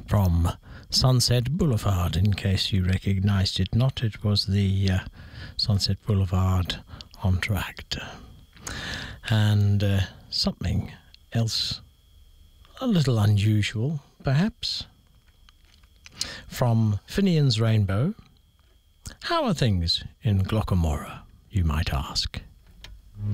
from Sunset Boulevard, in case you recognized it not. It was the Sunset Boulevard entr'acte. And something else a little unusual, perhaps, from Finian's Rainbow. How are things in Glockamora, you might ask?